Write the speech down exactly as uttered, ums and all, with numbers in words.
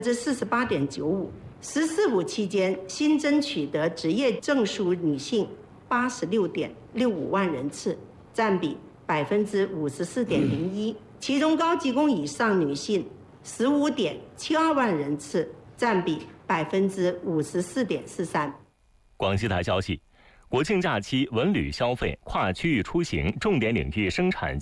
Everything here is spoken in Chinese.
之四十八点九五。十四五期间新增取得职业证书女性八十六点六五万人次，占比百分之五十四点零一。其中高级工以上女性十五点七二万人次，占比百分之五十四点四三。 广西台消息，国庆假期文旅消费、跨区域出行、重点领域生产